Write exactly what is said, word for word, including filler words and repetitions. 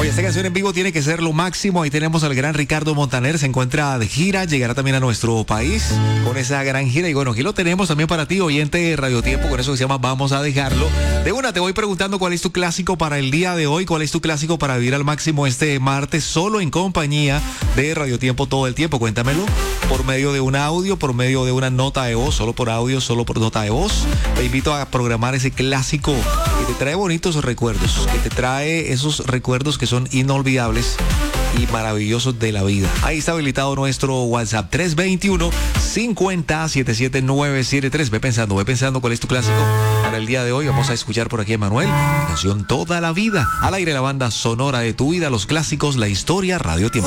Oye, esta canción en vivo tiene que ser lo máximo. Ahí tenemos al gran Ricardo Montaner, se encuentra de gira, llegará también a nuestro país con esa gran gira. Y bueno, aquí lo tenemos también para ti, oyente de Radio Tiempo, con eso que se llama Vamos a Dejarlo. De una, te voy preguntando cuál es tu clásico para el día de hoy, cuál es tu clásico para vivir al máximo este martes, solo en compañía de Radio Tiempo todo el tiempo. Cuéntamelo por medio de un audio, por medio de una nota de voz, solo por audio, solo por nota de voz. Te invito a programar ese clásico que te trae bonitos recuerdos, que te trae esos recuerdos que son inolvidables y maravillosos de la vida. Ahí está habilitado nuestro WhatsApp tres veintiuno, cincuenta, setenta y siete, novecientos setenta y tres. Ve pensando, ve pensando cuál es tu clásico para el día de hoy. Vamos a escuchar por aquí a Emanuel, canción Toda la Vida. Al aire la banda sonora de tu vida, los clásicos, la historia, Radio Tiempo.